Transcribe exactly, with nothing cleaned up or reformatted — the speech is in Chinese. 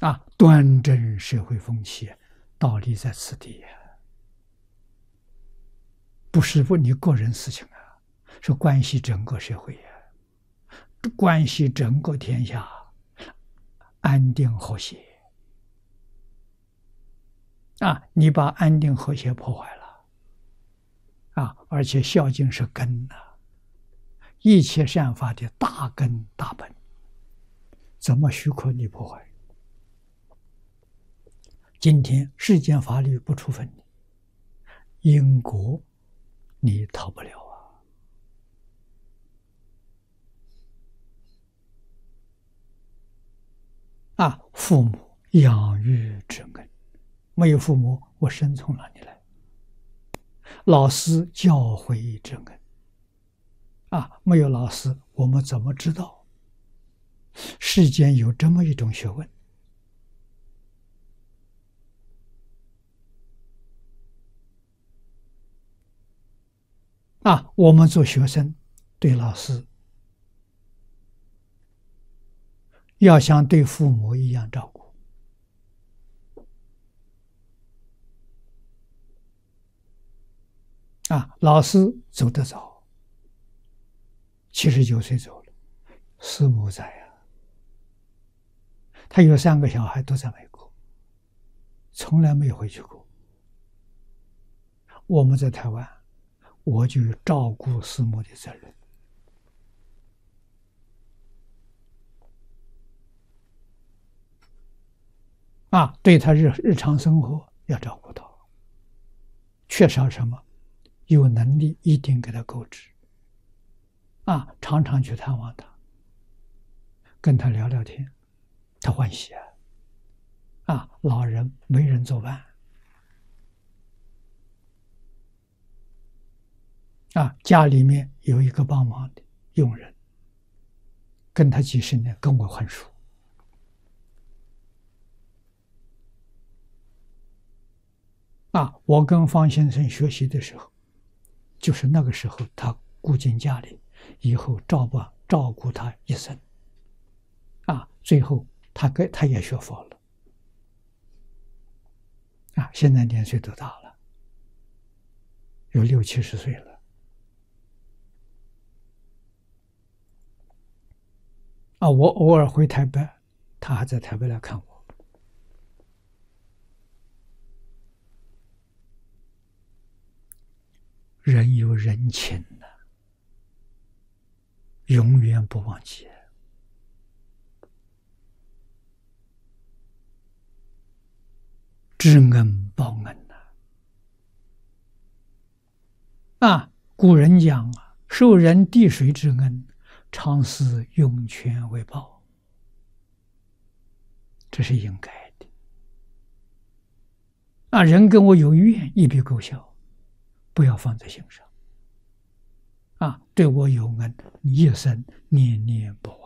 啊，端正社会风气，道理在此地呀，不是不你个人事情啊，是关系整个社会呀，关系整个天下安定和谐啊！你把安定和谐破坏了啊！而且孝敬是根呐、啊，一切善法的大根大本，怎么许可你破坏？今天世间法律不处分你，因果你逃不了啊！啊，父母养育之恩，没有父母，我生从哪里来？老师教诲之恩，啊，没有老师，我们怎么知道世间有这么一种学问？啊，我们做学生，对老师要像对父母一样照顾。啊，老师走得早，七十九岁走了，师母在呀、啊。他有三个小孩都在美国，从来没有回去过。我们在台湾，我就有照顾师母的责任。啊，对他日日常生活要照顾到，缺少什么，有能力一定给他购置。啊，常常去探望他，跟他聊聊天，他欢喜啊。啊，老人没人作伴。啊，家里面有一个帮忙的佣人，跟他几十年，跟我很熟。啊，我跟方先生学习的时候，就是那个时候，他顾尽家里，以后照顾照顾他一生。啊，最后他跟他也学佛了。啊，现在年岁多大了？有六七十岁了。啊，我偶尔回台北，他还在台北来看我。人有人情的，永远不忘记。知恩报恩呐！啊，古人讲啊，受人滴水之恩，常思涌泉为报，这是应该的。啊，人跟我有怨，一笔勾销，不要放在心上。啊，对我有恩，一生念念不忘。